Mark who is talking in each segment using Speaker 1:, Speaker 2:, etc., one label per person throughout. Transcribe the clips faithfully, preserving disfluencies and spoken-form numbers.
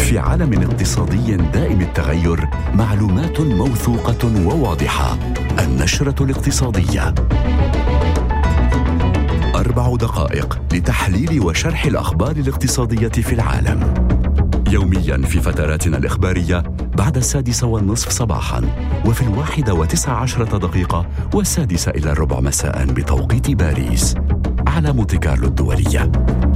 Speaker 1: في عالم اقتصادي دائم التغير، معلومات موثوقة وواضحة. النشرة الاقتصادية، أربع دقائق لتحليل وشرح الأخبار الاقتصادية في العالم، يومياً في فتراتنا الإخبارية بعد السادسة والنصف صباحاً، وفي الواحدة وتسع عشرة دقيقة والسادسة إلى الربع مساءً بتوقيت باريس على مونتي كارلو الدولية.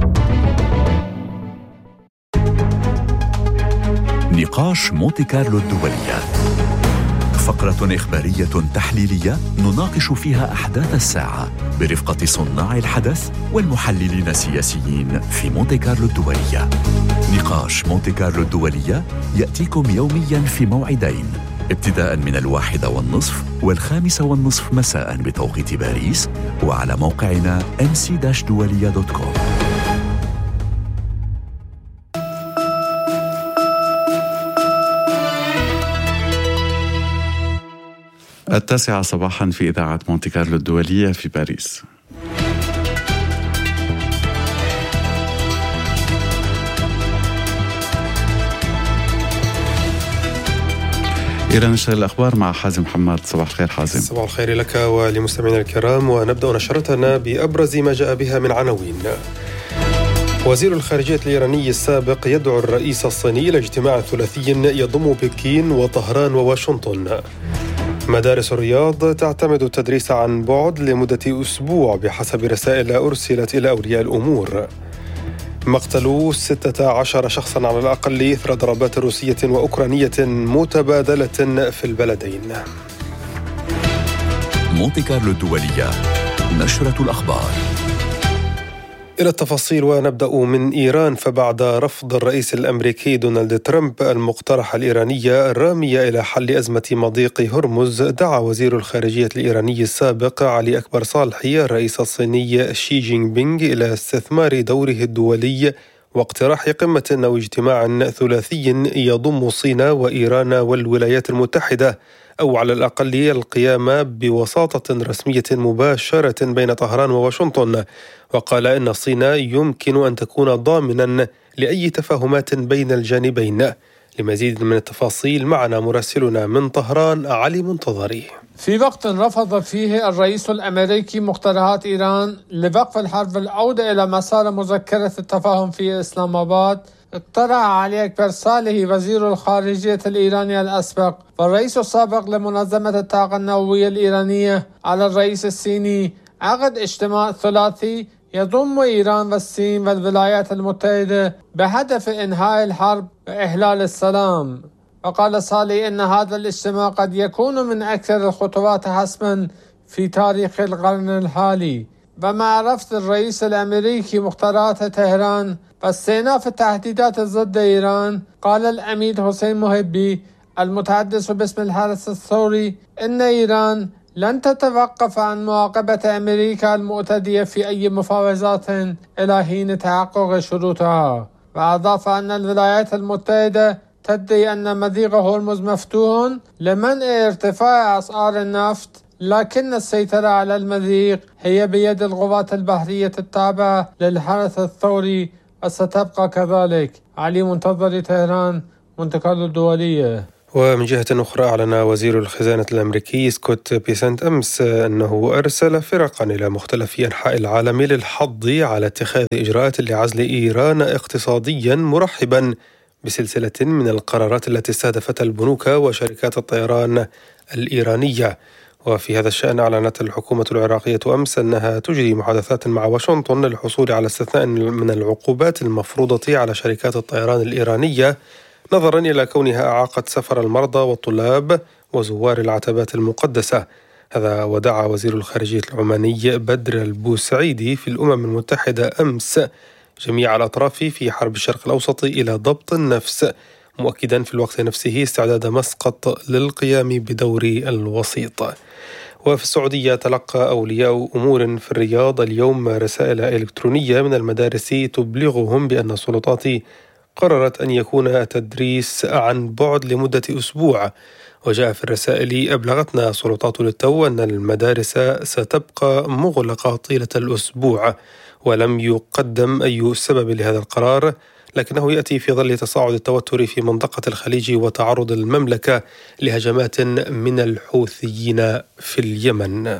Speaker 1: نقاش مونتي كارلو الدولية، فقرة إخبارية تحليلية نناقش فيها أحداث الساعة برفقة صناع الحدث والمحللين السياسيين في مونتي كارلو الدولية. نقاش مونتي كارلو الدولية يأتيكم يومياً في موعدين، ابتداءً من الواحدة والنصف والخامسة والنصف مساءً بتوقيت باريس، وعلى موقعنا إم سي دولية دوت كوم.
Speaker 2: التاسعة صباحا في إذاعة مونتي كارلو الدولية في باريس. إلى نشر الأخبار مع حازم محمد. صباح الخير حازم.
Speaker 3: صباح الخير لك ولمستمعينا الكرام، ونبدأ نشرتنا بأبرز ما جاء بها من عناوين. وزير الخارجية الإيراني السابق يدعو الرئيس الصيني إلى اجتماع ثلاثي يضم بكين وطهران وواشنطن. مدارس الرياض تعتمد التدريس عن بعد لمدة أسبوع بحسب رسائل أرسلت إلى أولياء الأمور. مقتل ستة عشر شخصا على الأقل إثر ضربات روسية وأوكرانية متبادلة في البلدين.
Speaker 1: مونتي كارلو الدولية، نشرة الأخبار.
Speaker 3: إلى التفاصيل، ونبدأ من إيران. فبعد رفض الرئيس الأمريكي دونالد ترامب المقترح الإيراني الرامي إلى حل أزمة مضيق هرمز، دعا وزير الخارجية الإيراني السابق علي أكبر صالحي الرئيس الصيني شي جين بينغ إلى استثمار دوره الدولي واقتراح قمة أو اجتماع ثلاثي يضم الصين وإيران والولايات المتحدة، أو على الأقل القيام بوساطة رسمية مباشرة بين طهران وواشنطن. وقال إن الصين يمكن أن تكون ضامنا لأي تفاهمات بين الجانبين. لمزيد من التفاصيل معنا مراسلنا من طهران علي منتظري.
Speaker 4: في وقت رفض فيه الرئيس الأمريكي مقترحات إيران لوقف الحرب والعودة إلى مسار مذكرة التفاهم في إسلام آباد، اقترح علي أكبر صالحي وزير الخارجية الإيراني الأسبق والرئيس السابق لمنظمة الطاقة النووية الإيرانية على الرئيس الصيني عقد اجتماع ثلاثي يضم إيران والصين والولايات المتحدة بهدف إنهاء الحرب وإحلال السلام. وقال صالحي إن هذا الاجتماع قد يكون من أكثر الخطوات حسما في تاريخ القرن الحالي. ومع رفض الرئيس الأمريكي مقترحات طهران واستئناف التهديدات ضد إيران، قال الأمير حسين محبي المتحدث باسم الحرس الثوري إن إيران لن تتوقف عن معاقبة أمريكا المعتدية في أي مفاوضات إلى حين تحقق شروطها. وأضاف أن الولايات المتحدة تدعي أن مضيق هرمز مفتوح لمنع ارتفاع أسعار النفط، لكن السيطرة على المضيق هي بيد القوات البحرية التابعة للحرس الثوري وستبقى كذلك. علي منتظري، طهران، مونتي كارلو الدولية.
Speaker 3: ومن جهة أخرى، أعلن وزير الخزانة الأمريكي سكوت بيسنت أمس أنه أرسل فرقا إلى مختلف أنحاء العالم للحض على اتخاذ إجراءات لعزل إيران اقتصاديا، مرحبا بسلسلة من القرارات التي استهدفت البنوك وشركات الطيران الإيرانية. وفي هذا الشأن أعلنت الحكومة العراقية أمس أنها تجري محادثات مع واشنطن للحصول على استثناء من العقوبات المفروضة على شركات الطيران الإيرانية، نظرا إلى كونها أعاقت سفر المرضى والطلاب وزوار العتبات المقدسة. هذا ودعا وزير الخارجية العماني بدر البوسعيدي في الأمم المتحدة أمس جميع الأطراف في حرب الشرق الأوسط إلى ضبط النفس، مؤكدا في الوقت نفسه استعداد مسقط للقيام بدور الوسيط. وفي السعودية تلقى أولياء أمور في الرياض اليوم رسائل إلكترونية من المدارس تبلغهم بأن السلطات قررت أن يكون التدريس عن بعد لمدة أسبوع. وجاء في الرسائل: أبلغتنا سلطات للتو أن المدارس ستبقى مغلقة طيلة الأسبوع، ولم يقدم أي سبب لهذا القرار، لكنه يأتي في ظل تصاعد التوتر في منطقة الخليج وتعرض المملكة لهجمات من الحوثيين في اليمن.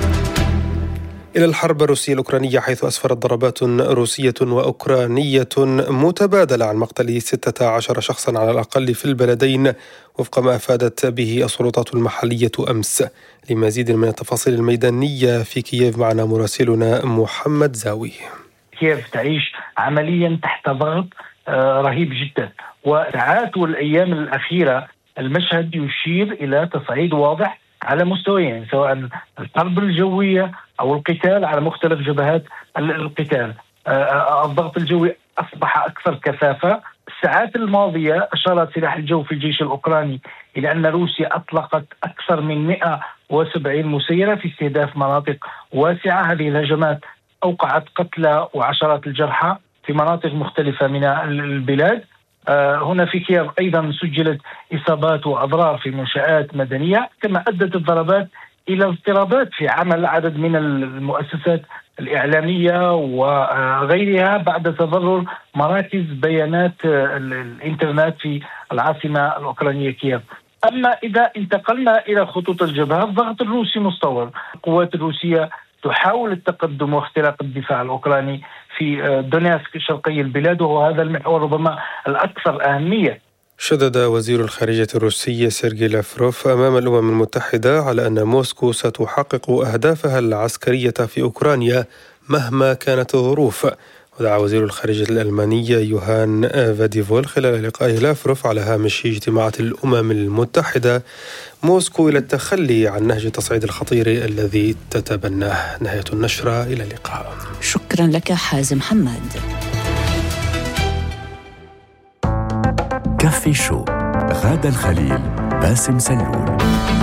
Speaker 3: إلى الحرب الروسية الأوكرانية، حيث أسفرت ضربات روسية وأوكرانية متبادلة عن مقتل ستة عشر شخصا على الأقل في البلدين وفق ما أفادت به السلطات المحلية أمس. لمزيد من التفاصيل الميدانية في كييف معنا مراسلنا محمد زاوي.
Speaker 5: كييف تعيش عمليا تحت ضغط رهيب جدا، وساعات والأيام الأخيرة المشهد يشير إلى تصعيد واضح على مستويين، سواء الحرب الجوية أو القتال على مختلف جبهات القتال. الضغط الجوي أصبح أكثر كثافة. الساعات الماضية أشار سلاح الجو في الجيش الأوكراني إلى أن روسيا أطلقت أكثر من مئة وسبعين مسيرة في استهداف مناطق واسعة. هذه الهجمات أوقعت قتلى وعشرات الجرحى في مناطق مختلفة من البلاد. هنا في كييف أيضا سجلت إصابات وأضرار في منشآت مدنية، كما أدت الضربات إلى اضطرابات في عمل عدد من المؤسسات الإعلامية وغيرها بعد تضرر مراكز بيانات الإنترنت في العاصمة الأوكرانية كييف. أما إذا انتقلنا إلى خطوط الجبهة، الضغط الروسي مستمر. القوات الروسية تحاول التقدم واختراق الدفاع الأوكراني في دونيتسك شرقي البلاد، وهو هذا المحور ربما الأكثر أهمية.
Speaker 3: شدد وزير الخارجية الروسي سيرجي لافروف أمام الأمم المتحدة على أن موسكو ستحقق أهدافها العسكرية في أوكرانيا مهما كانت الظروف. ودعا وزير الخارجية الألماني يوهان فاديفول خلال لقائه لافروف على هامش اجتماعات الأمم المتحدة موسكو إلى التخلي عن نهج التصعيد الخطير الذي تتبناه. نهاية النشرة، إلى اللقاء.
Speaker 6: شكرا لك حازم حماد.
Speaker 1: كافي شو، غادة الخليل، باسم سلول.